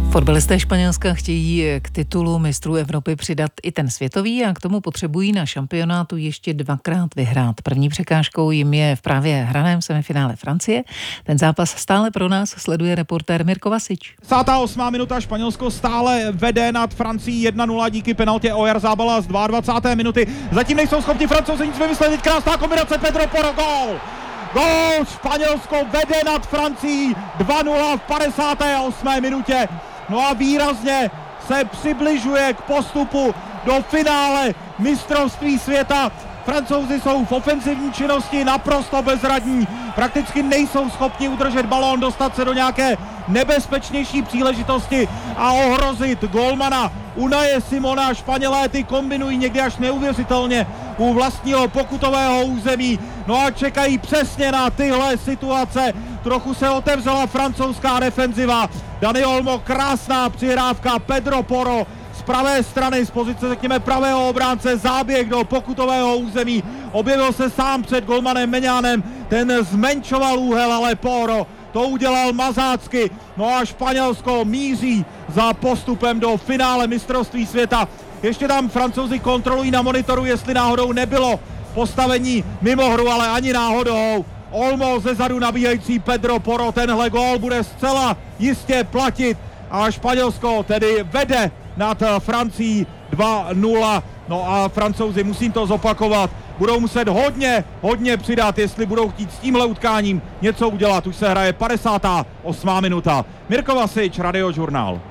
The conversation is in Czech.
Fotbalisté Španělska chtějí k titulu mistrů Evropy přidat i ten světový a k tomu potřebují na šampionátu ještě 2krát vyhrát. První překážkou jim je v právě hraném semifinále Francie. Ten zápas stále pro nás sleduje reportér Mirko Vasič. 58. minuta, Španělsko stále vede nad Francií 1-0 díky penaltě Oyarzábala z 22. minuty. Zatím nejsou schopni Francouzi nic vymyslet, krásná kombinace, Pedro Porro, gól! Gól! Španělsko vede nad Francií 2-0 v 58. minutě. No a výrazně se přibližuje k postupu do finále mistrovství světa. Francouzi jsou v ofenzivní činnosti naprosto bezradní, prakticky nejsou schopni udržet balón, dostat se do nějaké nebezpečnější příležitosti a ohrozit gólmana Unaye Simona. Španělé ty kombinují někdy až neuvěřitelně u vlastního pokutového území, no a čekají přesně na tyhle situace. Trochu se otevřela francouzská defenziva, Dani Olmo, krásná přihrávka, Pedro Porro z pravé strany, z pozice řekněme pravého obránce, záběh do pokutového území, objevil se sám před golmanem Meňánem, ten zmenšoval úhel, ale Porro to udělal mazácky. No a Španělsko míří za postupem do finále mistrovství světa. Ještě tam Francouzi kontrolují na monitoru, jestli náhodou nebylo postavení mimo hru, ale ani náhodou. Olmo zezadu nabíhající Pedro Porro, tenhle gól bude zcela jistě platit a Španělsko tedy vede nad Francií 2-0. No a Francouzi, musím to zopakovat, budou muset hodně přidat, jestli budou chtít s tímhle utkáním něco udělat. Už se hraje 58. minuta. Mirko Vasič, Radiožurnál.